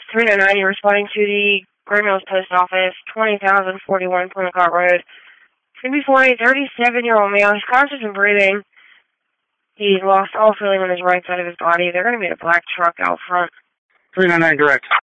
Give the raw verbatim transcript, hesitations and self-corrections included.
three nine nine, you're responding to the Grand Mills Post Office, twenty thousand forty-one Plymouth Road. It's going to be for a thirty-seven-year-old male. He's conscious and breathing. He's lost all feeling on his right side of his body. They're going to be a black truck out front. three nine nine, direct.